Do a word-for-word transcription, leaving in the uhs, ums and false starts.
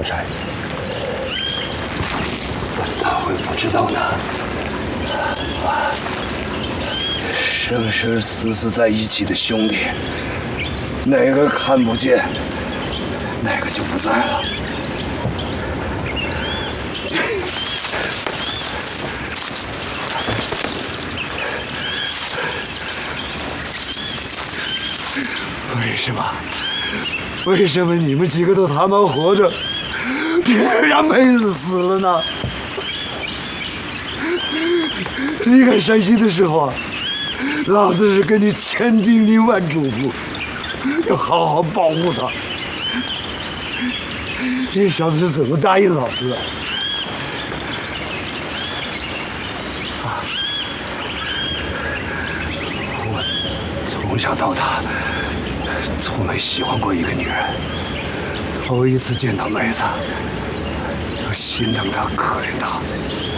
出差。 我咋会不知道呢？生生死死在一起的兄弟，哪个看不见，哪个就不在了。为什么？为什么你们几个都他妈活着，偏让妹子死了呢？离开山西的时候啊，老子是跟你千叮咛万嘱咐，要好好保护她。你小子是怎么答应老子的？啊！我从小到大，从没喜欢过一个女人。头一次见到妹子，就心疼她、可怜她。